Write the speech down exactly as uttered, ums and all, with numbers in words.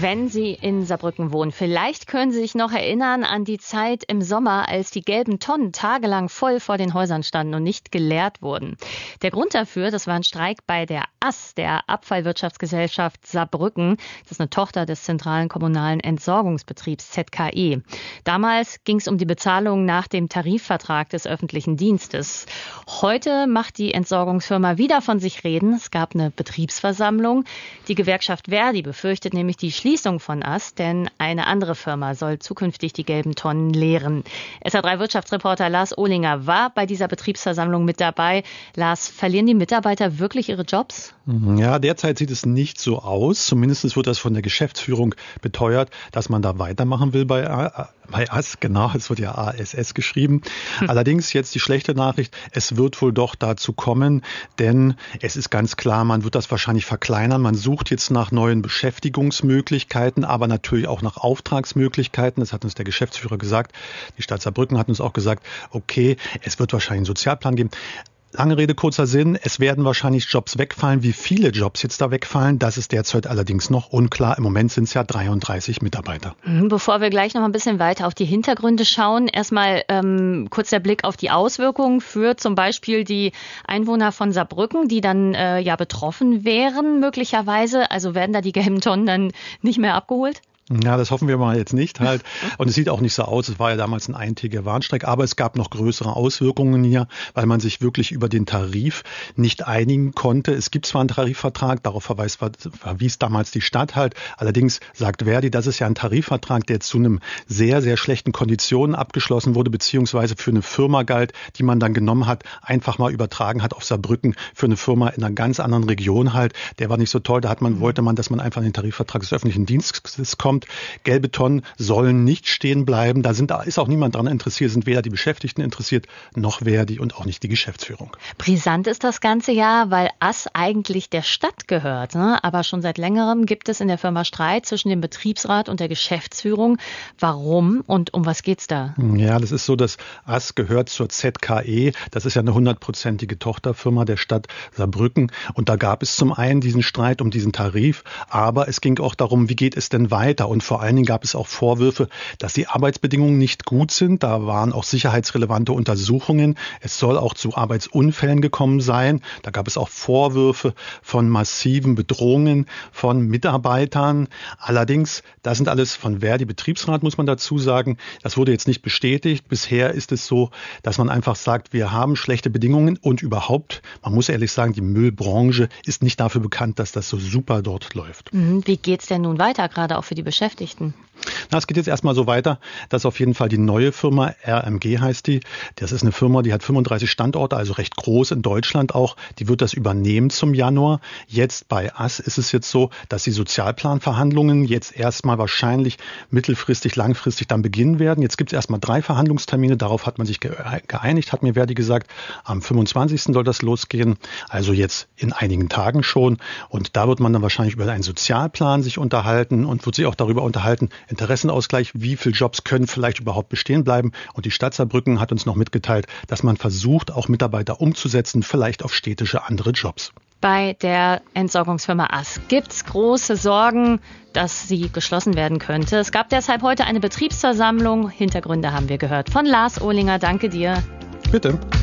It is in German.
Wenn Sie in Saarbrücken wohnen, vielleicht können Sie sich noch erinnern an die Zeit im Sommer, als die gelben Tonnen tagelang voll vor den Häusern standen und nicht geleert wurden. Der Grund dafür, das war ein Streik bei der A S, der Abfallwirtschaftsgesellschaft Saarbrücken. Das ist eine Tochter des zentralen kommunalen Entsorgungsbetriebs Z K E. Damals ging es um die Bezahlung nach dem Tarifvertrag des öffentlichen Dienstes. Heute macht die Entsorgungsfirma wieder von sich reden. Es gab eine Betriebsversammlung. Die Gewerkschaft ver.di befürchtet nämlich die Schließung von A S, denn eine andere Firma soll zukünftig die gelben Tonnen leeren. S A drei Wirtschaftsreporter Lars Ohlinger war bei dieser Betriebsversammlung mit dabei. Lars, verlieren die Mitarbeiter wirklich ihre Jobs? Ja, derzeit sieht es nicht so aus. Zumindest wird das von der Geschäftsführung beteuert, dass man da weitermachen will bei A Bei A S, genau, es wird ja A S S geschrieben. Hm. Allerdings jetzt die schlechte Nachricht, es wird wohl doch dazu kommen, denn es ist ganz klar, man wird das wahrscheinlich verkleinern. Man sucht jetzt nach neuen Beschäftigungsmöglichkeiten, aber natürlich auch nach Auftragsmöglichkeiten. Das hat uns der Geschäftsführer gesagt. Die Stadt Saarbrücken hat uns auch gesagt, okay, es wird wahrscheinlich einen Sozialplan geben. Lange Rede, kurzer Sinn. Es werden wahrscheinlich Jobs wegfallen. Wie viele Jobs jetzt da wegfallen, das ist derzeit allerdings noch unklar. Im Moment sind es ja dreiunddreißig Mitarbeiter. Bevor wir gleich noch ein bisschen weiter auf die Hintergründe schauen, erstmal ähm, kurz der Blick auf die Auswirkungen für zum Beispiel die Einwohner von Saarbrücken, die dann äh, ja betroffen wären möglicherweise. Also werden da die gelben Tonnen dann nicht mehr abgeholt? Ja, das hoffen wir mal jetzt nicht halt. Und es sieht auch nicht so aus. Es war ja damals ein eintägiger Warnstreik, aber es gab noch größere Auswirkungen hier, weil man sich wirklich über den Tarif nicht einigen konnte. Es gibt zwar einen Tarifvertrag, darauf verweist, verwies damals die Stadt halt. Allerdings sagt ver.di, das ist ja ein Tarifvertrag, der zu einem sehr, sehr schlechten Konditionen abgeschlossen wurde, beziehungsweise für eine Firma galt, die man dann genommen hat, einfach mal übertragen hat auf Saarbrücken für eine Firma in einer ganz anderen Region halt. Der war nicht so toll. Da hat man, wollte man, dass man einfach in den Tarifvertrag des öffentlichen Dienstes kommt. Gelbe Tonnen sollen nicht stehen bleiben. Da sind, da ist auch niemand dran interessiert, sind weder die Beschäftigten interessiert, noch ver.di und auch nicht die Geschäftsführung. Brisant ist das ganze ja, weil A S eigentlich der Stadt gehört. Ne? Aber schon seit längerem gibt es in der Firma Streit zwischen dem Betriebsrat und der Geschäftsführung. Warum und um was geht's da? Ja, das ist so, dass A S gehört zur Z K E. Das ist ja eine hundertprozentige Tochterfirma der Stadt Saarbrücken. Und da gab es zum einen diesen Streit um diesen Tarif, aber es ging auch darum, wie geht es denn weiter? Und vor allen Dingen gab es auch Vorwürfe, dass die Arbeitsbedingungen nicht gut sind. Da waren auch sicherheitsrelevante Untersuchungen. Es soll auch zu Arbeitsunfällen gekommen sein. Da gab es auch Vorwürfe von massiven Bedrohungen von Mitarbeitern. Allerdings, das sind alles von ver.di Betriebsrat, muss man dazu sagen. Das wurde jetzt nicht bestätigt. Bisher ist es so, dass man einfach sagt, wir haben schlechte Bedingungen und überhaupt, man muss ehrlich sagen, die Müllbranche ist nicht dafür bekannt, dass das so super dort läuft. Wie geht's denn nun weiter, gerade auch für die Beschäftigten? Na, es geht jetzt erstmal so weiter, dass auf jeden Fall die neue Firma, R M G heißt die, das ist eine Firma, die hat fünfunddreißig Standorte, also recht groß in Deutschland auch, die wird das übernehmen zum Januar. Jetzt bei A S ist es jetzt so, dass die Sozialplanverhandlungen jetzt erstmal wahrscheinlich mittelfristig, langfristig dann beginnen werden. Jetzt gibt es erstmal drei Verhandlungstermine, darauf hat man sich geeinigt, hat mir ver.di gesagt, am fünfundzwanzigsten soll das losgehen, also jetzt in einigen Tagen schon. Und da wird man dann wahrscheinlich über einen Sozialplan sich unterhalten und wird sich auch darüber unterhalten, Interessenausgleich, wie viele Jobs können vielleicht überhaupt bestehen bleiben. Und die Stadt Saarbrücken hat uns noch mitgeteilt, dass man versucht, auch Mitarbeiter umzusetzen, vielleicht auf städtische andere Jobs. Bei der Entsorgungsfirma A S gibt es große Sorgen, dass sie geschlossen werden könnte. Es gab deshalb heute eine Betriebsversammlung. Hintergründe haben wir gehört von Lars Ohlinger. Danke dir. Bitte.